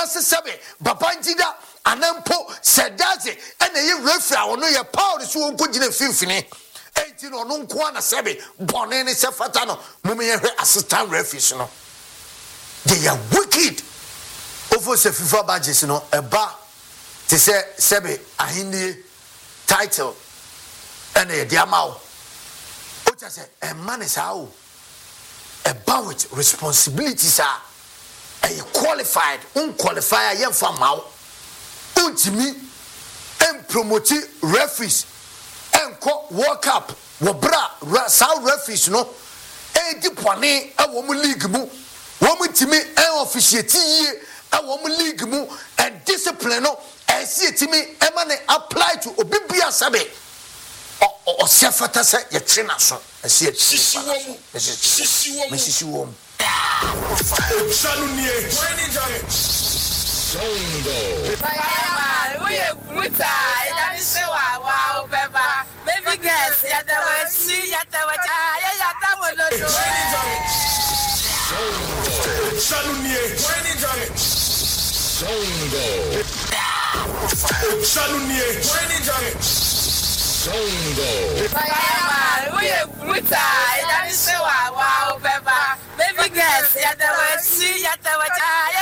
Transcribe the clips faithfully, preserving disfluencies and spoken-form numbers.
Sebe, Babangida, Anampo, Sedazi, and the referee, or no, your power is so good in the fifty. Eighteen or no Kwana Sebe, Bonene Sefatano, Mummy assistant referees, no. They are wicked. Over the FIFA badges, you know, a bar to say Sebe, a Hindi title, and a Diamao. What I say, a man is how a bar with responsibilities are. A qualified, unqualified, young farm out. Untimi and promote referees and co work up. Wabra, South referees, no. A dipone, a woman league mu. Woman to me, an officiate a woman league mu, and discipline, no. I see it to me, Emane apply to Obibia Sabe. Or Sefata said, your trainer, so I see it. Missus Wom. Salunie, Sondo. We are good. That is so wow, Beba. Baby girls, yet the word see, yet the word I Salunie, Sondo. Salunie, Sondo. We are good. That is so wow, Beba. Baby girls, yet the word see, yet the word I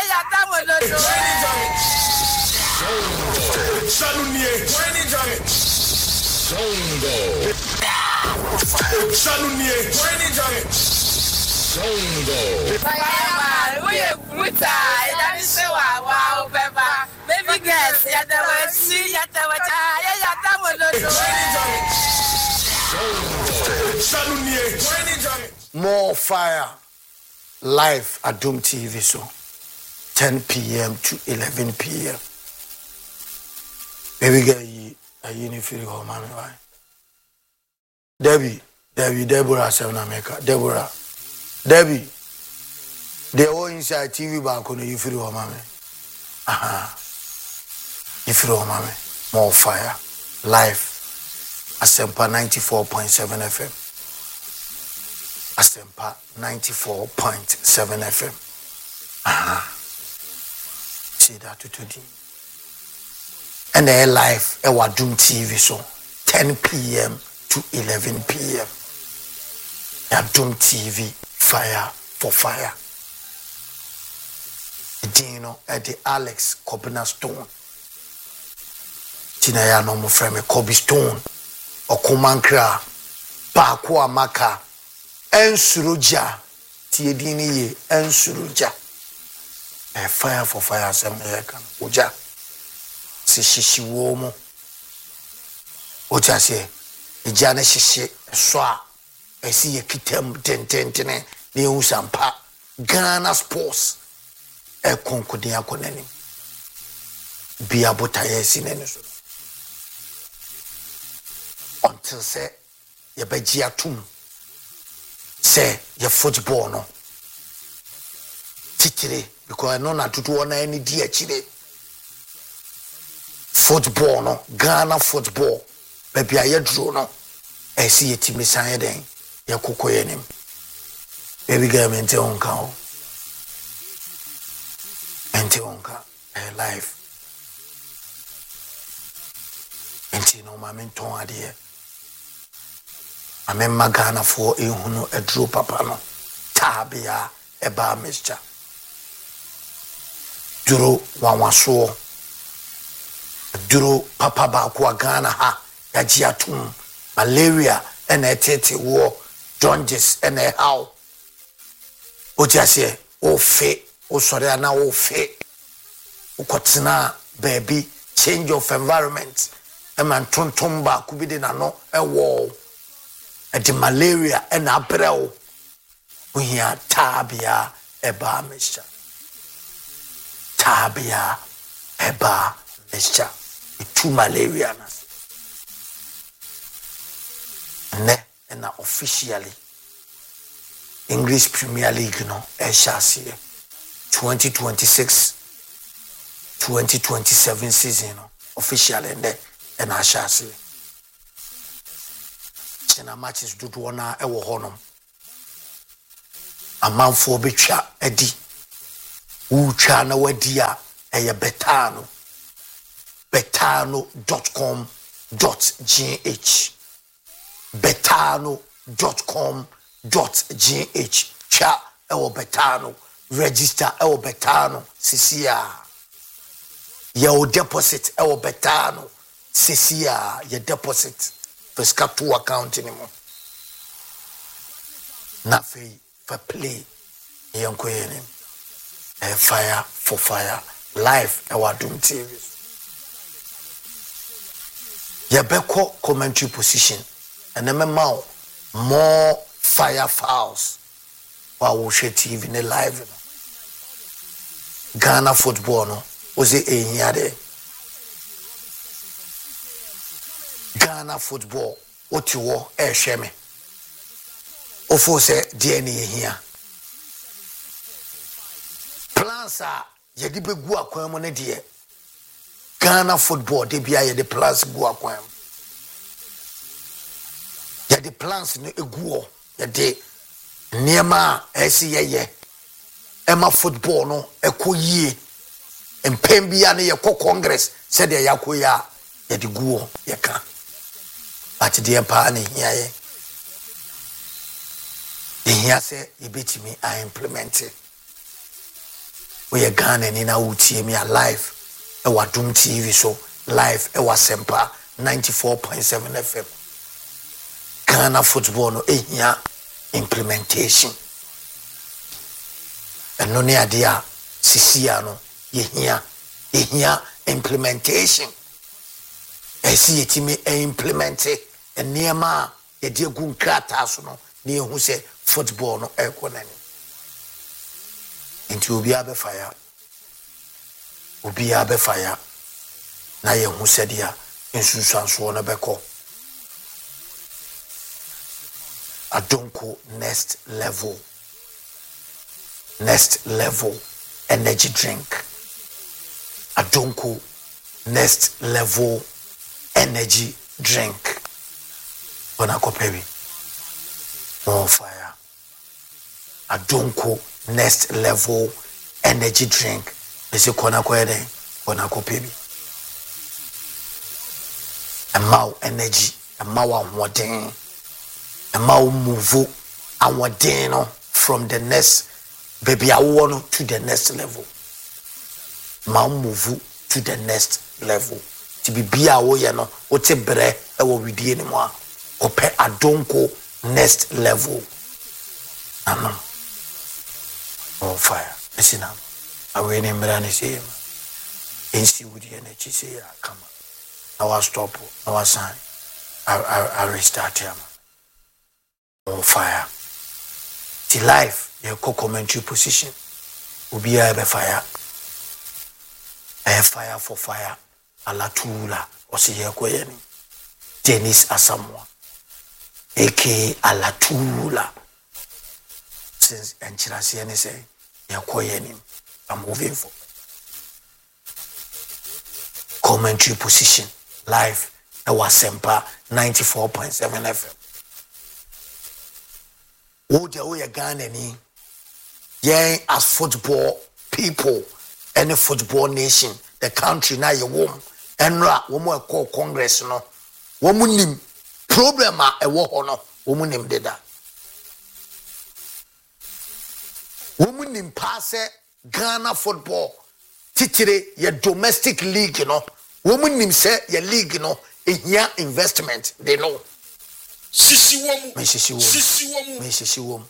Salunie, Sondo. Salunie, Sondo. We are good. That is so wow, Beba. Baby girls, yet the word see, yet the word I More fire live at Doom T V, so ten p.m. to eleven p.m. Baby girl, you are you feel home, man? Why? Debbie, Debbie, Deborah, Seven America, Deborah, Debbie. They all inside T V back on you feel home, man. Aha, you feel home, man. More fire live. Asempa ninety-four point seven F M. Asempa ninety-four point seven F M. Ah, see that to today. And they live at Wadum T V, so ten p.m. to eleven p.m. Wadum T V, fire for fire. Dino at the Alex Kobina Stone. Tina ya no mo frame Kobe Stone. Okumankra Bakwa Maka Ensuruja Tiedini ye Ensuruja a fire for fire some American Uja Sishi Womo Uja say a Jana Shishi Swa I see a kitem ten ten ten New Sampa Ghana Sports a Concordia Coneni Biabutaye Sinenis. Until say ye bejia tum say ye football no titire because no na tutu na any di achire football no Ghana football baby aye dro no e see ye timi san ye den ye kokoye nim baby girl mente onka o mente onka e life ente no ma menton ade Amen magana for a huno a drew papano. Tabia eba mischa. Duro wawaso. Duro papa ba kwa Ghana ha. Yajiatum. Malaria and a tete war. Jaundice and a how. Ojase o fe. O sorry na o fe. O kotina baby. Change of environment. Eman tontomba kubide na no a wall. The malaria and abrel we hear tabia eba mischa tabia eba mischa two malaria ne and officially English Premier League no e shasi twenty twenty-six twenty twenty-seven season no officially and and shasi na matches do do na e wo honom amanfo betwa adi utwa na wadi a ɛyɛ betano betano dot com dot g h betano dot com dot g h cha ɛwɔ betano register ɛwɔ betano sisia yɛwɔ deposit ɛwɔ betano sisia yɛ deposit pesca to account anymore nothing for play yɛnkɔ yɛnim a fire for fire live ɛwɔ Adom T V yɛbɛkɔ commentary position and then mount more fire files while we share T V ne live no. Ghana football no was it in here Ghana football what you war air shame ofo say D N A here plans are yedi begu akwan mo ne de Ghana football de bia yedi plans gu akwan yedi plans no eguo yedi niema esi yeye ema football no ekoyie empem bia ne yekɔ congress said ya yakoya yedi guo yeka but the pa ne hia ye the hia say ebetimi I implement it we are Ghana ni na wutie me alive e wa Adom T V so live e wa Sempa ninety-four point seven F M Ghana football no ehia implementation eno ne ade a sisia no yehia ehia implementation esi yetimi e implement eniema ye de gu nkrata so no ne ehu se football no ekonani into obi abe fire obi abe fire na ye hu se dia ensunsuanso no beko Adonko next level next level energy drink Adonko next level energy drink on a baby more fire Adonko next level energy drink is a kona kwede on a baby a mau energy a mau modern a mau move and from the next baby I want to the next level mau move to the next level to be bia wo ye no o te bre e wo widie ni mo a ope Adonko next level ano on fire listen now awe ni mra ni say ensi wudi energy say ya kama na wa stop na wa sign I I, I restart him on fire till life your co-commentary position will be a fire a fire for fire alatula osiye kweyeni Dennis Asamoah aka alatula since enchirasi ene say yakoyeni I'm moving for commentary position live na Sempa ninety-four point seven F M Oja oya Ghana ni yen as football people any football nation the country na ye wom enra wo mo call congress no wo mu nim problem a ewo ho no wo mu nim deda wo mu nim pass Ghana football titire ye domestic league no wo mu nim say ye league no ehia investment they know sisi womu me sisi womu sisi womu me sisi womu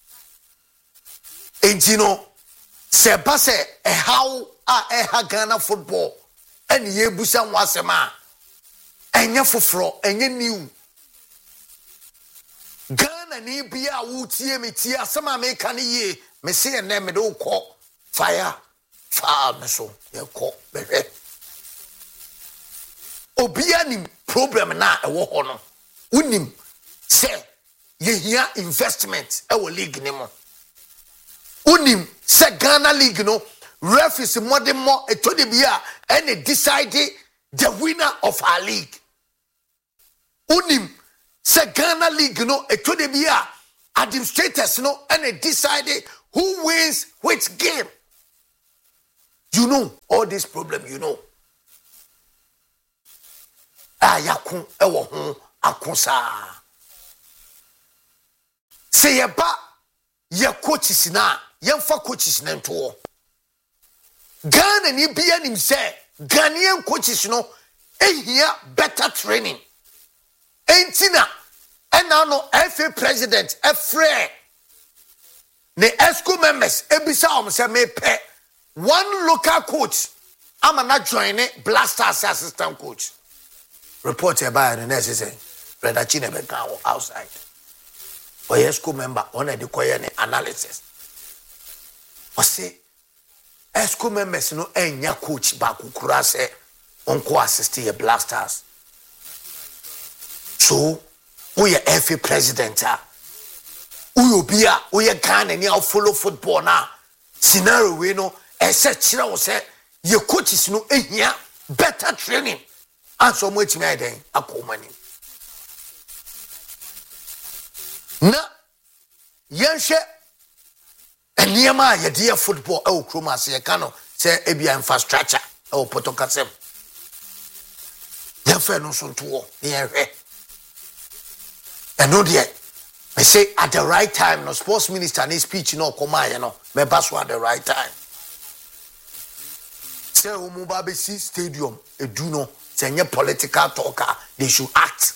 enti no se ba se e how a e ha Ghana football ene ye busa nwasema enye foforo enye new Ghana ni bia wutie metie asema me kan ye me se ene me do kɔ fire fire me so ye kɔ behwe obia ni problem na e wo ho no unim say ye here investment e wo league ni mo unim say Ghana league no ref is more than more e to the bia and decide the winner of our league unim say Ghana league no e to the bia administrators no and decide who wins which game You know all this problem, you know. Ah, yakun ewo ho akosa. Say ye ba ye coaches na, ye fa coaches na nto. Ghana ni bia nim say Ghanaian coaches no ehia better training. Entina ena no F A president Efre ne ESCO members ebisa om say me pe one local coach ama na join Blasters assistant coach. Report about the next say Brother Chinebe outside. Or ESCO member on the koye analysis. O say ESCO members no enya coach back kura say onko assist ye Blasters. So we F A president ah we be a we Ghana ni follow football na scenario we no e say kire wo say ye coaches no ehia better training and so much me den akomani na yenhwe eniema ye de football e okroma se ye ka no say e bia infrastructure e o potokasem ye fe no so nto ye hwe eno de I say at the right time no sports minister ni speech no come aye no me baso at the right time say umubabe si stadium edu no say nye political talker they should act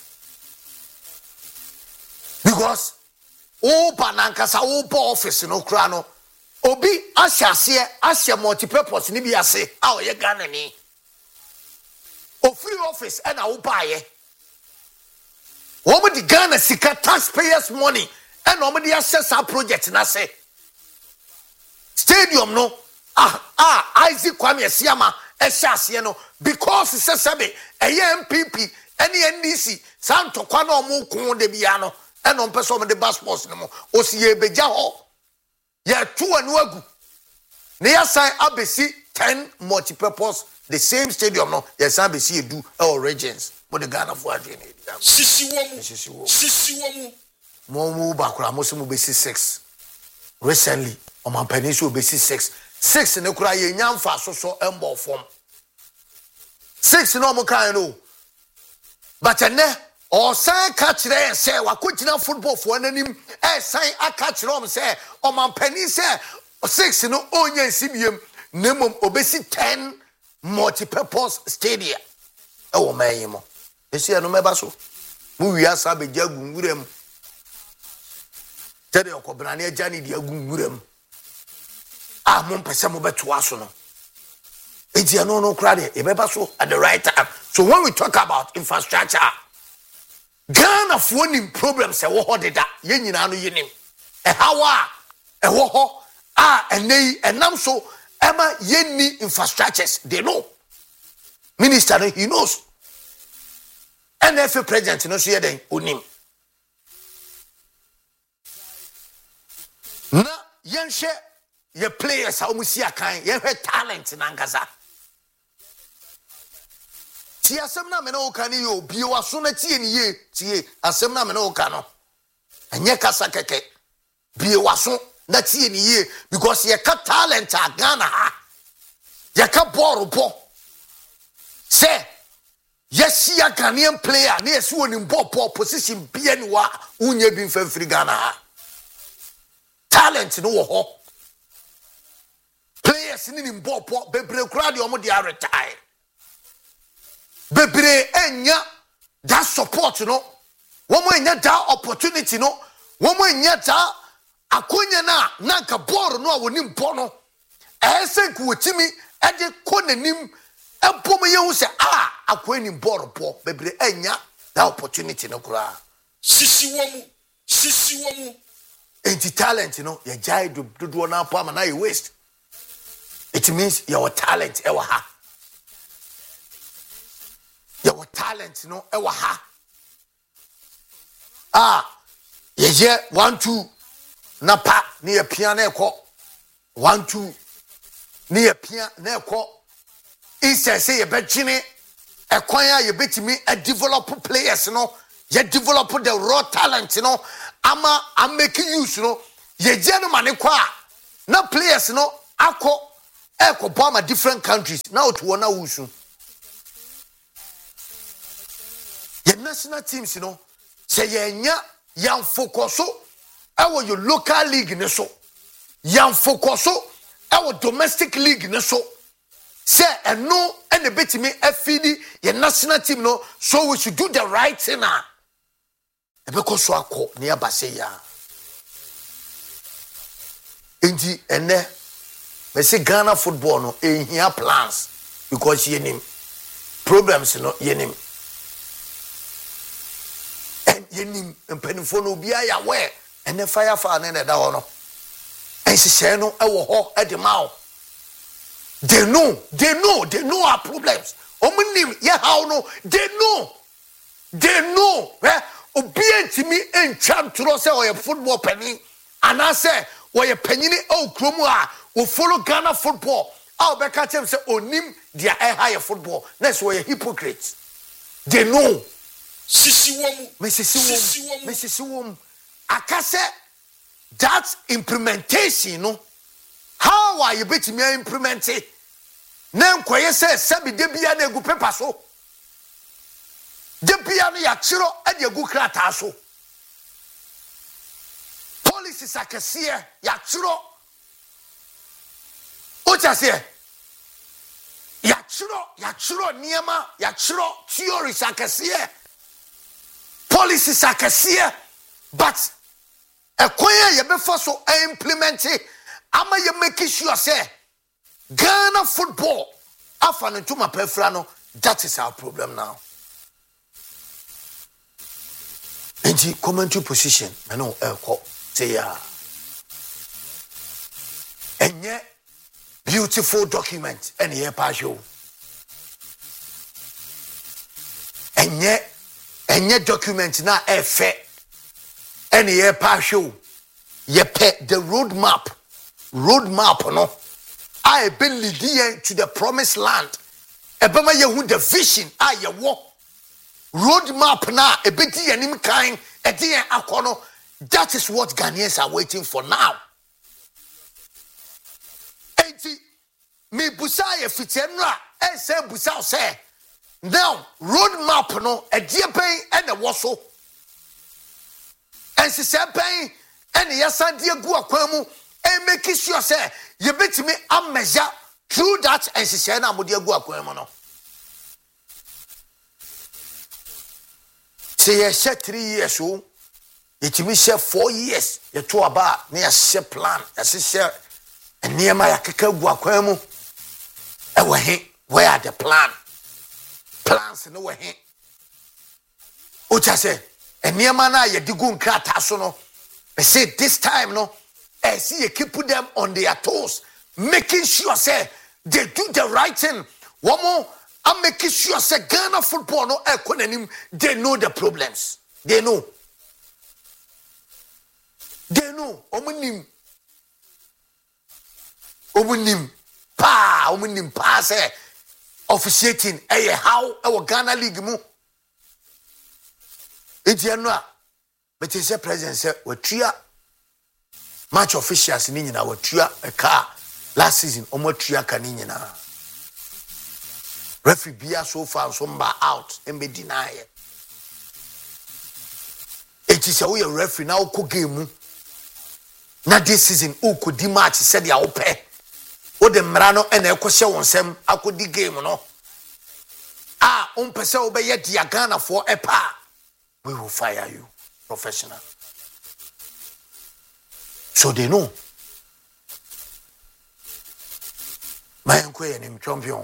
because o banankasa o office no kra no obi asiase asia multipurpose ni bi ase a o ye Ghana ni o free office and a wo baaye Woman the Ghana sika taxpayers money and nobody assess our project na say stadium no ah ah Isaac Kwame Siama ehase no because se sebe eye M P P any N D C santo kwa na omo kun de bia no and on person the bus sports no mo osi ebeja ho ye two anu agu na ya sign abesi ten multipurpose the same stadium no yes abesi edu all regions but the Ghana for adwene Sisi womu. Sisi womu. Momu bakura mosumu besi six. Recently, on my peninsula besi six. Six in the kura ye nyamfa so so embo form. Six no mo kan no. But ene o san catch there say wa kogyina football for anim e san aka kire om say o man pani say six no onye nsibiem nemom obesi ten multi-purpose stadium. E wo mayimo. Esi anu meba so mu wia sa be jagungurem tede okobra na eja ni dia gungurem ah mo pese mo beto aso no eji anu no kra de e beba so at the right time. So when we talk about infrastructure Ghana for nim problems e wo ho deda ye nyina no yenim e hawa e wo ho ah enei enam so ema yenni infrastructures they know minister he knows. N F A president no so ye den onim na yenhwe ye players a omusi akan ye hwe talent na ngaza ti asem na me no kan ye obi wa so na tie ni ye tie asem na me no kan no enye kasa keke bi wa so na tie ni ye because ye ka talent a Ghana ha ye ka ball bo say yes, ya Ghanaian player, near soon in ball position, Bienwa, Unya bin Fenfri Ghana. Talent no ho. Players in ball pop, Bebre crowd, your mother retire. Bebre enya that support, you know. One more nya that opportunity, no. One more nya that Akunya na, Nanka Boro, no, wouldn't bono. I think with Timmy, at the corner nim. Empo me you say ah akweni boro po bebre enya that opportunity no kura sisi womu sisi womu enti talent you know ye jai do do na po na you waste. It means your talent ewa ha your talent you know ewa ha ah ye je one two na pa ni ye piano ekọ one two ni ye piano na ekọ Instead, say you bet Jimmy, acquire you bet me a develop players, you know, you develop the raw talent, you know. Ama I'm making use, you know, ye gentleman, qua no players, you know, ako Eko Bama different countries. Now to one usu. Your national teams, you know, say yenya yan fokoso. Our your local league neso. Yan fokoso. Our domestic league neso. Say and no and a bit me F D your national team no. So we should do the right thing now. Because so ako near Baseya. Inji ene me say Ghana football no in here plans because ye name problems no ye name and ye name and penifo no bia ya where and the fire fan na da ho no and she say no e wo ho e de ma they know they know they know our problems omunim ye how no they know they know eh obi antimi entwam tro say o football penny and I say we panyini o kromu a we follow Ghana football. I'll be catching say onim dia e higher football. Next we hypocrites. They know. Sisi womu. Me sisi womu. Me sisi womu. Akase that implementation no. How are you bet me implement it? Nem koye say sebi de bia na egu paper so. De bia no ya chiro e de egu krata so. Policies akese ya chiro Ocha say ya chiro ya chiro niema ya chiro theories akese policies akese but ekwan ye be for so implement ama ye make sure say Ghana football afa no tuma pefra no that is our problem now. Enti commentary position me no ekọ say ya enye beautiful document and here passion enye enye document na efe and here passion ye pe the road map road map no I been leading to the promised land ebema ye hu the vision I ye wo road map na ebedi anim kan edi en akono. That is what Ghanaians are waiting for now. Enti me busa ye fitenra e say busa say now road map no e die pen e na woso en se se pen e ne yasan die gu akwan mu e make sure say ye betimi am measure through that en se se na mo die gu akwan mu no say ye share three years o it will share four years. You two about near share plan. As a share and near my kaka guaquemo. Where are the plan? Plans no way. Ucha say, and near mana ye digun kratasono. I say this time no, I see you keep put them on their toes, making sure say they do the right thing. One more, I'm making sure say Ghana football no economy, they know the problems. They know. They know, omunim, omunim, pa, omunim, pa, say, officiating, eh, how our Ghana League mu. It's January, but it's a president, say, we tria match officials in India, we tria a car last season, omo tria kanina. Referee Bia so far, somebody out and be denied. It is a way referee now cook game. Na this season who could di match said ya ope o de mrano ena ekose wonsem akodi game no ah on pese obeye dia Ghana for epa we will fire you professional so they know my enquire nim champion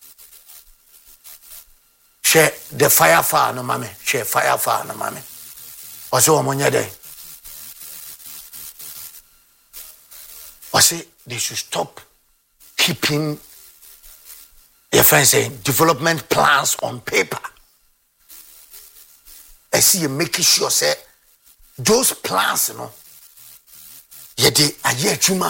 share the fire fire no mame share fire fire no mame oso omonya dey I say they should stop keeping your friends saying development plans on paper. I see you making sure say those plans, you know, yeah, they are here chuma.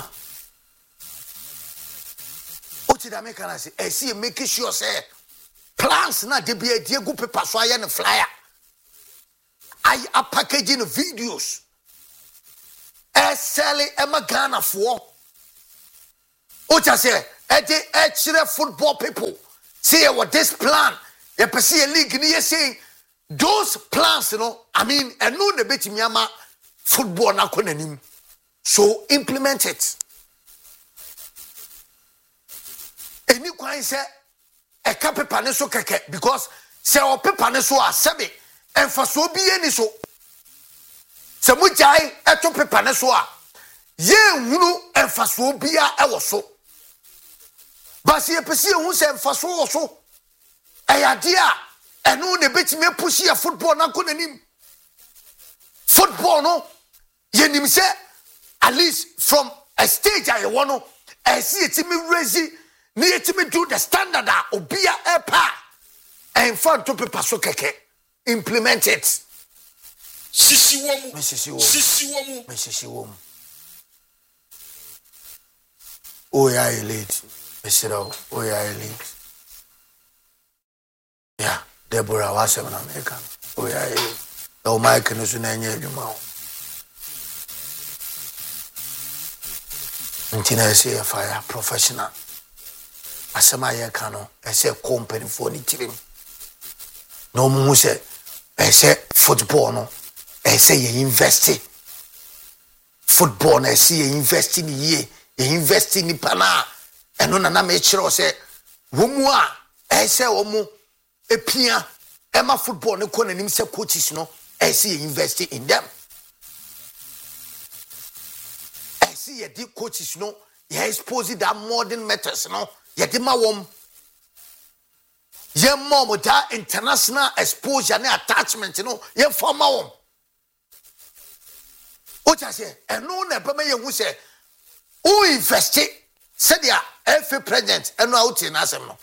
What did I make? I say I see you making sure say plans na they be a Diego paper so I am a flyer. I are packaging videos. I sell it Emma Ghana for. What I say, Eje echere football people. Say what this plan. You see a league ni saying those plans, you know, I mean, and no the bet miyama football na konanim. So implement it. Any kwan say e ka paper ne so keke because say o paper ne so asebe emfaso bi eni so. Se mu jai eto paper ne so a ye hunu emfaso bia e wo so. But ye pesi hu se emfaso wo so. Ayadia eno ne betime pushi ya football na konanim. Football no ye nim say at least from a stage I want to I see it me raise ni it me do the standard a obia epa and fan to paper so keke implement it. Sisi womu. Sisi womu. Sisi womu. Sisi womu. Oh yeah, elite. Mesiro. Oh yeah, elite. Yeah, Deborah was an American. Oh yeah, elite. No Mike no sunanye juma. Ntina say a fire professional. Asema ye kano, I say company for the team. No mu say, I say football no. I say you invest football. I see you invest in ye, you invest in pana. And no na make sure say, wumwa. I say omu epia. Emma football no kone nim say coaches no. I see you invest in them. I see you deep coaches no. You expose that modern methods no. You di ma wom. You mom that international exposure and attachment you know. You form ma wom. What I say, and no never may you say, who invested, said ya, F A president, and no out in Asam.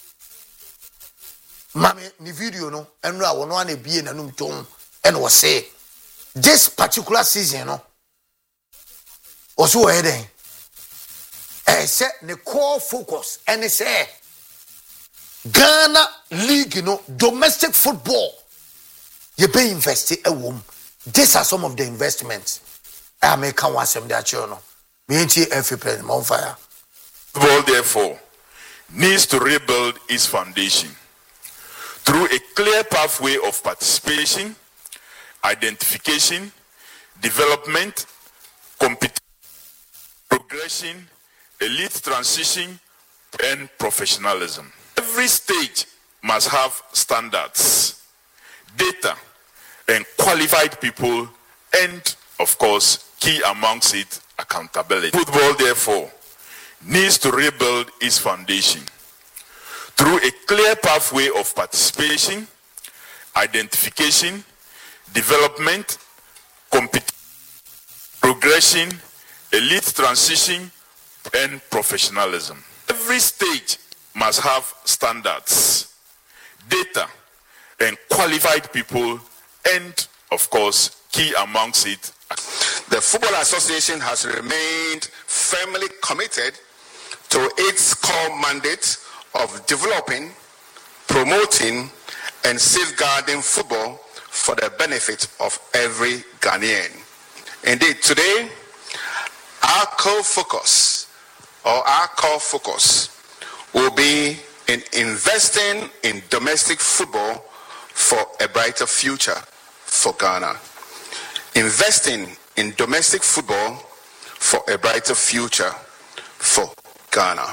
Mammy, ni video no, and no one one be in a new tone, and was say, this particular season, no, was so heading. I said, the core focus, and they say, Ghana League, you know, domestic football, you pay invested a womb. These are some of the investments. I may come once them that you know. Me ain't F A president on fire. Football, therefore, needs to rebuild its foundation through a clear pathway of participation, identification, development, competition, progression, elite transition, and professionalism. Every stage must have standards, data, and qualified people, and of course, key amongst it, accountability. Football, therefore, needs to rebuild its foundation through a clear pathway of participation, identification, development, competition, progression, elite transition, and professionalism. Every stage must have standards, data, and qualified people, and of course, key amongst it. The Football Association has remained firmly committed to its core mandate of developing, promoting, and safeguarding football for the benefit of every Ghanaian. Indeed, today, our core focus, or our core focus, will be in investing in domestic football for a brighter future for Ghana. Investing in domestic football for a brighter future for Ghana.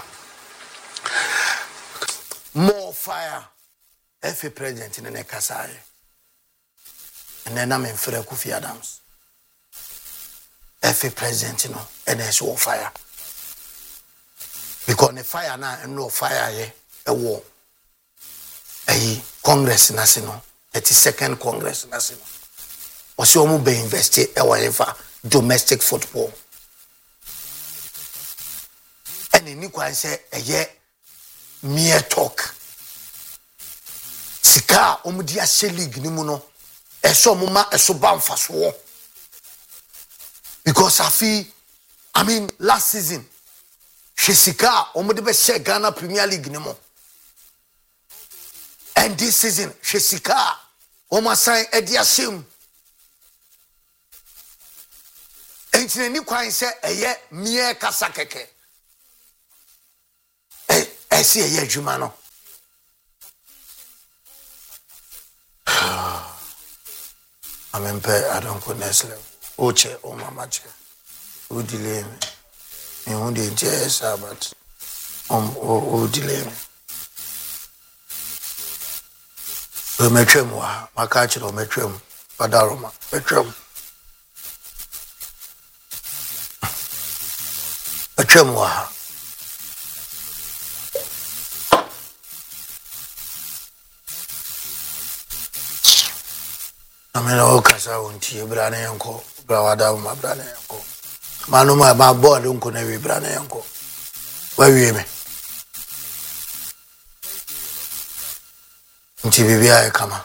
More fire. F A president in the Nekasai. And then I'm in Fred Kofi Adams. F A president, you know, and there's war fire. Because the fire now and no fire here, a war. A Congress national, thirty-second Congress national. Was your move be invested however domestic football. And in Nico say a year mere talk. Sika omudia se league ni mu no. Eso muma eso ban faso. Because I feel, I mean, last season, Shesika, Omodibe share Ghana Premier League ni mo. And this season, Shesika, Oma sign Eddie Ashim. And ni kwa say eye mie kasa keke. ɛsi ɛyɛ adwuma no amempe I don't go next level oche o mama che o delay me me hu de just but um o o delay me o metwem wa maka che o metwem padaroma metwem metwem wa amena o kasa wonti ebrane yanko brawada ma brane yanko manu ma ba board nko na wi brane yanko wa wi me nti bibia e kama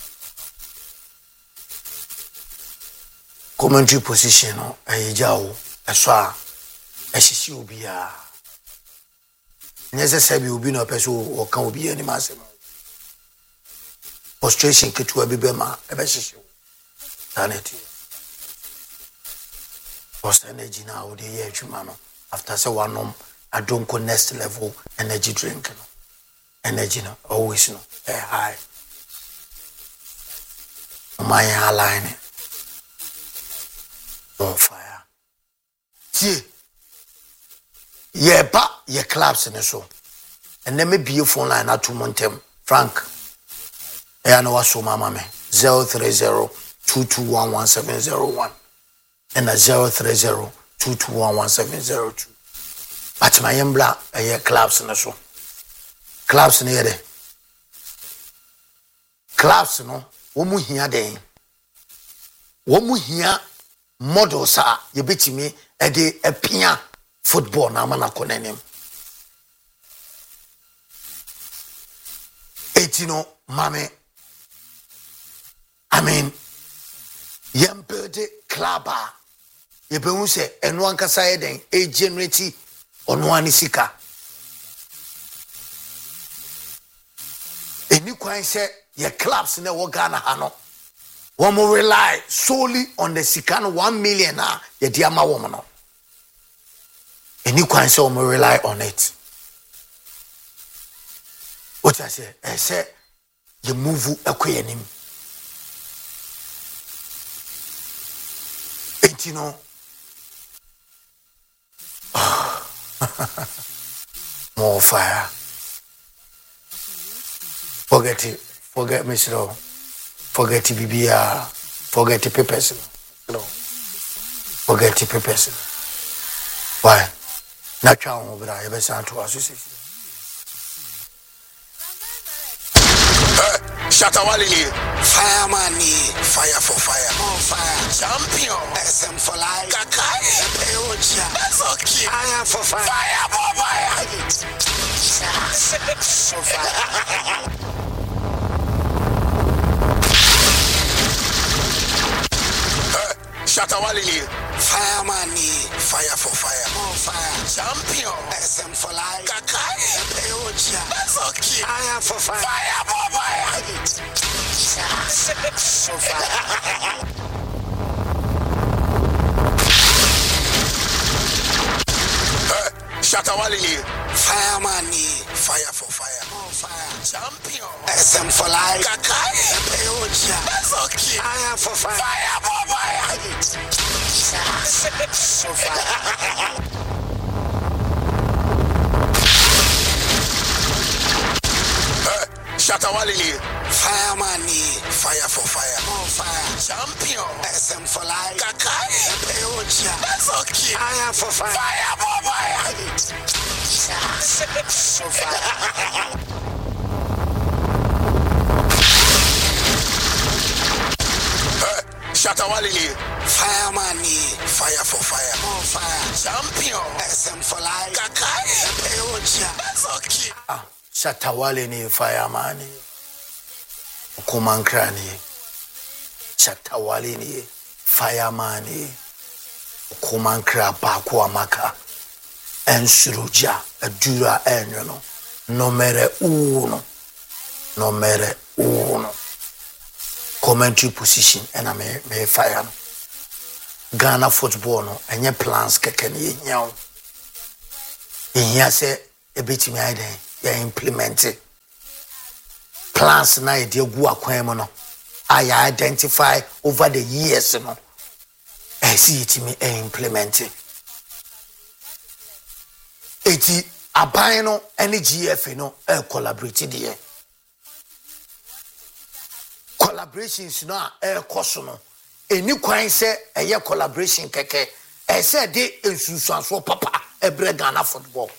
commentary position no e jawo eso a e hihie obia nyese sabi obi no peso o kan obi ani ma asem frustration ketu abibema ebe hihie sanity post energy now the year chuma after say one um I don't go next level energy drink no energy no always no eh high my align on fire see yeah ba ye clubs in so and then maybe your phone line at two montem Frank eh na waso mama me zero three zero two two one one seven zero one and a zero three zero two two one one seven zero two. But my embla a clubs in a show. Clubs near there. Clubs no, womu here day. Womu here models are you bet me a day a pia football na mana konenim. Etino mame. I mean yempede klaba yebehu se eno ankasa eden e generate ono anisika eni kwan se ye clubs na wo Ghana ha no wo mo rely solely on the sikan one million na ye dia ma wo mo no eni kwan se wo mo rely on it what I say I say you move akwayanim you know more fire forget it forget me slow forget it B B R forget the papers no forget the papers why natural over there you better to association Shatawale, fireman, fire for fire, on fire, champion, S M for life, Kakai, Peocha, that's okay, fire for fire, fire for fire, so fire. Shatawale, fireman, fire for fire, on fire, champion, S M for life, Kakai, Peocha, that's okay, fire for fire, fire for fire. So far. Shatawale, fireman, fire for fire, on fire, champion, S M for life, Kakai, Peocha, that's okay, fire for fire, fire for fire. So far. Shatawale, fireman, fire for fire, on fire, champion, S M for life, Kakai, Peocha, that's okay, fire for fire, fire for fire. So far. Shatawale, fireman, fire for fire, on fire, champion, S M for life, Kakai, Peocha, that's okay. Ah. Shatawale ni fireman kumankrani Shatawale ni fireman kumankra ba kwa maka ensuruja adura enyo no numere uno numere uno commentary position and me me fire no Ghana football no enye plans keke ni nyawo ehia se ebetimi aiden you implement it. Plans na idea gu akwan mu no. I identify over the years no. I see it me implement it. Eti aban no any G F no e collaborate there. Collaborations no e koso no. Eni kwan se eye collaboration keke e se de ensusuanso papa e bre Ghana football.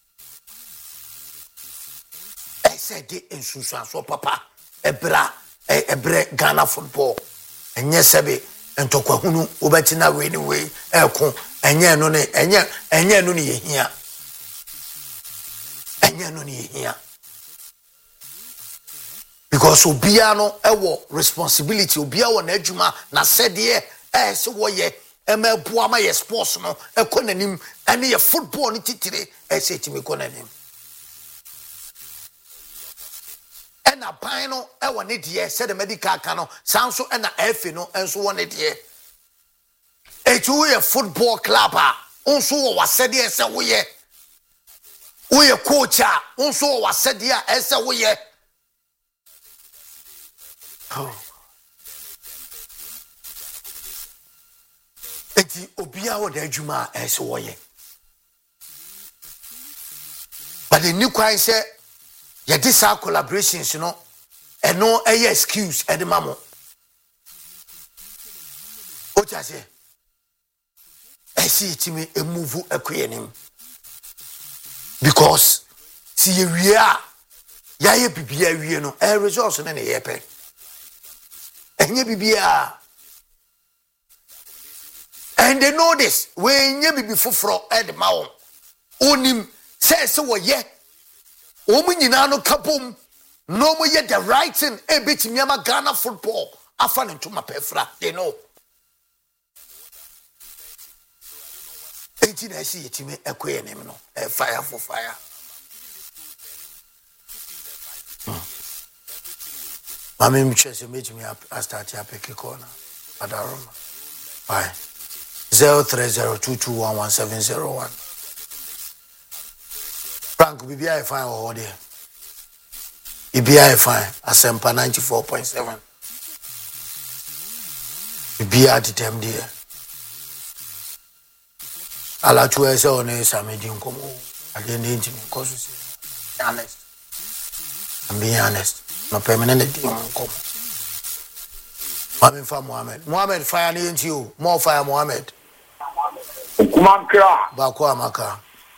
E se de ensusuanso papa e bra e bre Ghana football. Enye sebe entokwa hunu obetina we ni we e ko enye no ne enye enye no ne yehia. Enye no ne yehia. Because obia no ewo responsibility obia wo na adwuma na sede eh se wo ye emeboa ma ye sports no ekonanim ene ye football ni titire e se timi konanim ena ban no ewo ne de se de medical ka no sanso ena efe no enso wo ne de e tu ye football club a onso wo wasede e se wo ye wo ye coach a onso wo wasede a e se wo ye. Oh. Eti obia wo da adwuma ese wo ye. But the new kwan say ye dis collaborations no e no eye excuse e de mamo. O cha se e si timi e move ekoyenim. Because si ye wie a ya ye bibia wie no e resource na ne ye pe. Enye bibia. And they know this. When ye be fufro ed mawo. Onim say se wo ye. Omu nyina no kapom. No mo ye the right thing e betimi ama Ghana football. Afa ne ntoma pefra. They know. Enti na si yetimi ekoye nem no. E fire for fire. Mami mchese meji me I start ya peke corner. Adaroma. Bye. zero three zero two two one one seven zero one. Frank B B I fine or there. B B I fine. Asempa ninety-four point seven. B B I the time there. Ala tuwe se one samedi nkomo. Agende inti mkosu se. Honest. I'm being honest. No permanent nkomo. Mohamed Fa Mohamed. Mohamed fire ni into you. More fire Mohamed. Kumankra. Bakwa maka.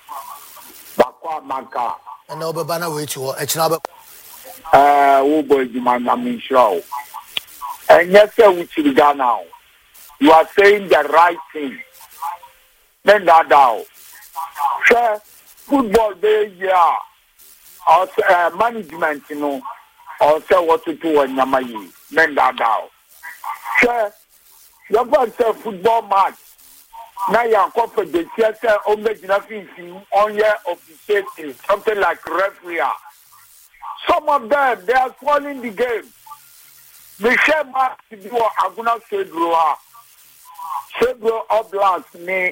Bakwa maka. And now be bana wait you. It's now be. Uh, wo boy Juma Namisho. And yes, sir, which you got now. You are saying the right thing. Then that down. Sir, football day, yeah. Or uh, management, you know. Or say what to do on Yamayi. Then that down. Sir, you want a football match. Now you are corporate the theater or making nothing on your officiating, something like referee. Some of them they are spoiling the game. Michel Mark to do Aguna Sedroa. Sedro Oblast ne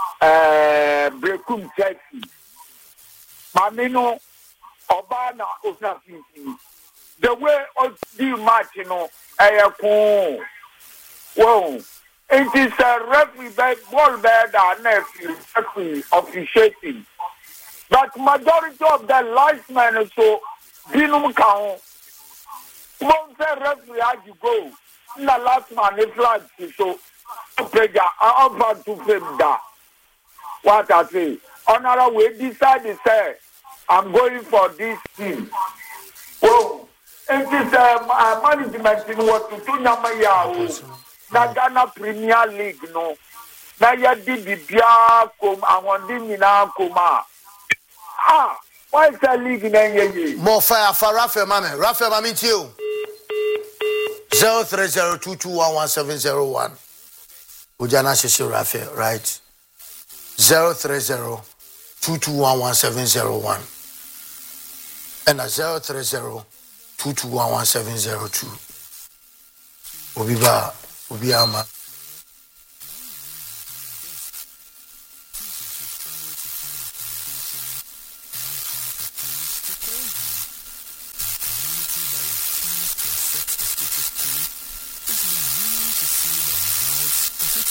uh Brekum Chelsea. Mamino Obana Osafi. The way of the match, you know, I Whoa. It is a referee by ball bed and referee officiating. But majority of the linesmen so Binum Kao won't say referee as you go. The last man is like so pressure I offer to fame that. What I say. Another way decide to say I'm going for this team. Whoa. It is a uh, management in what to do Namaya. Na Ghana Premier League no. Na ya di bibia kom awon di nyina koma. Ah, why is that league na ye? More fire for Rafael Mame. Rafael Mame to you. zero three zero two two one one seven zero one. Ujana Shishi Rafael, right? zero three zero two two one one seven zero one. And a zero three zero two two one one seven zero two. Obiba Obiama.